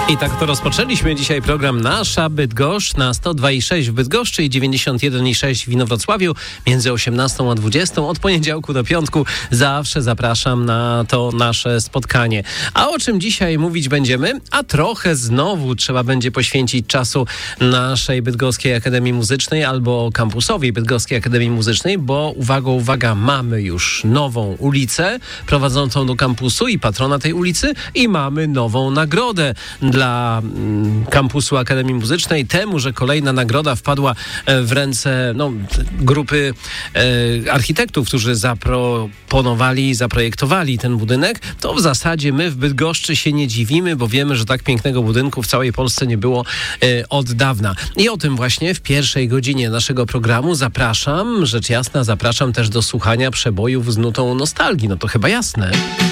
I tak to rozpoczęliśmy dzisiaj program Nasza Bydgoszcz na 102,6 w Bydgoszczy i 91,6 w Inowrocławiu między 18 a 20. Od poniedziałku do piątku zawsze zapraszam na to nasze spotkanie. A o czym dzisiaj mówić będziemy? A trochę znowu trzeba będzie poświęcić czasu naszej Bydgoskiej Akademii Muzycznej albo kampusowi Bydgoskiej Akademii Muzycznej, bo uwaga, mamy już nową ulicę prowadzącą do kampusu i patrona tej ulicy i mamy nową nagrodę dla kampusu Akademii Muzycznej. Temu, że kolejna nagroda wpadła w ręce grupy architektów, którzy zaprojektowali ten budynek, to w zasadzie my w Bydgoszczy się nie dziwimy, bo wiemy, że tak pięknego budynku w całej Polsce nie było od dawna. I o tym właśnie w pierwszej godzinie naszego programu zapraszam, rzecz jasna, zapraszam też do słuchania przebojów z nutą nostalgii. No to chyba jasne.